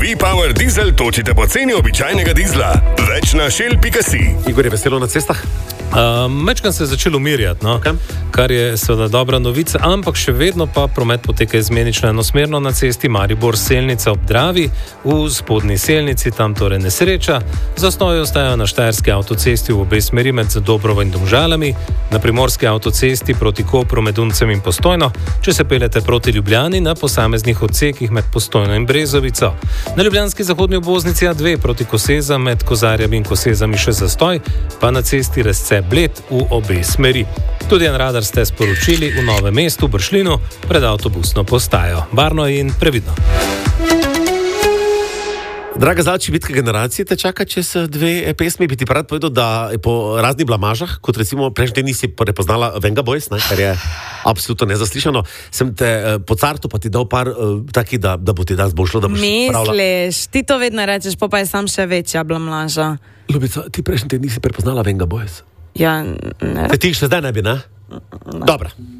V-Power dizel točite po ceni običajnega dizla. Več na shell.si. Igor, je veselo na cestah? Mečkam se je začelo umirjati, no? Okay. Kar je seveda dobra novica, ampak še vedno pa promet poteka izmenično enosmerno na cesti Maribor-Selnica ob Dravi, v spodnji Selnici, tam torej nesreča. Zastoji ostajajo na Štajerski avtocesti v obe smeri med Dobrovo in Domžalami, na Primorski avtocesti proti Kopru med Uncem in Postojno, če se peljete proti Ljubljani na posameznih odsekih med Postojno in Brezovico. Na ljubljanski zahodni obvoznici A2 proti Kosezam med Kozarjami in Kosezami še zastoj, pa na cesti Resce Bled v obe smeri. Tudi en radar ste sporočili v Novem mestu, Bršljinu, pred avtobusno postajo. Varno in previdno. Draga Zlači, bitke generacije te čaka čez 2 pesmi. Bi ti pa rad povedal, da po raznih blamažah, kot recimo prejšnji teden nisi prepoznala Venga Boys, kar je absolutno nezaslišano, sem te po cartu pa ti dal par takih, da bo ti danes bo šlo, da boš pravila. Misliš, ti to vedno rečeš, pa je sam še večja blamaža. Ljubica, ti prejšnji teden nisi prepoznala Venga Boys. Ja, ne. Te ti še zdaj ne bi, ne? Dobro.